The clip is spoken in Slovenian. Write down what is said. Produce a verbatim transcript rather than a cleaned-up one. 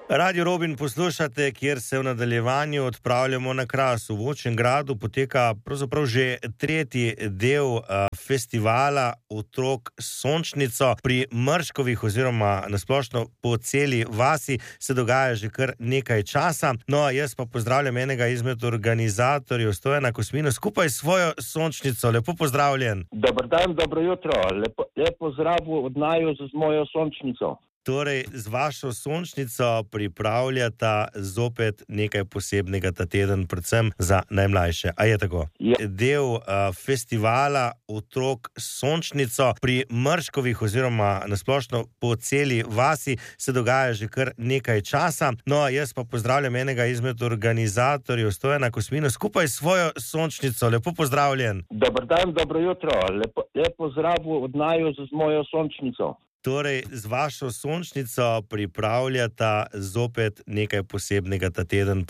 Radio Robin poslušate, kjer se v nadaljevanju odpravljamo na Krasu. V Očjem gradu poteka pravzaprav že tretji del uh, festivala Otrok Sončnico. Pri Mrškovih oziroma nasplošno po celi vasi se dogaja že kar nekaj časa. No, jaz pa pozdravljam enega izmed organizatorjev, Stojana Kosmino, skupaj s svojo sončnico. Lepo pozdravljen. Dobar dan, dobro jutro. Lepo, lepo zdrav od naju z mojo sončnico. Torej, z vašo sončnico pripravljata zopet nekaj posebnega ta teden, predvsem za najmlajše. A je tako? Je. Del uh, festivala Otrok Sončnico pri Mrškovih oziroma nasplošno po celi vasi se dogaja že kar nekaj časa. No, jaz pa pozdravljam enega izmed organizatorjev, Stojana Kosmino, skupaj s svojo sončnico. Lepo pozdravljen. Dobar dan, dobro jutro. Lepo, lepo zdrav od naju z mojo sončnico. Torej, z vašo sončnico pripravljata zopet nekaj posebnega ta teden.